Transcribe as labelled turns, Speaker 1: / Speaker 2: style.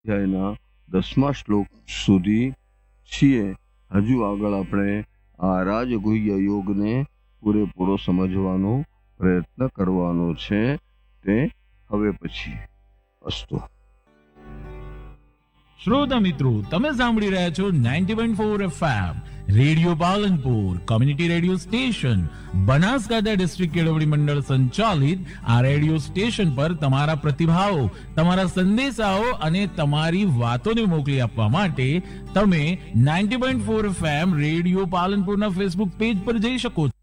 Speaker 1: અધ્યાયના 10મા શ્લોક સુધી છીએ. હજુ આગળ આપણે આ રાજગુહ્ય યોગને પૂરેપૂરો સમજવાનો પ્રયત્ન કરવાનો છે. તે હવે પછી અસ્તુ.
Speaker 2: શ્રોતા મિત્રો, તમે સાંભળી રહ્યા છો 90.4 FM radio Palanpur community radio station, Banaskantha district કેળવણી મંડળ સંચાલિત આ રેડિયો સ્ટેશન પર તમારા પ્રતિભાવો, તમારા સંદેશાઓ અને તમારી વાતોને મોકલી આપવા માટે તમે 90.4 FM રેડિયો પાલનપુરના ફેસબુક પેજ પર જઈ શકો છો.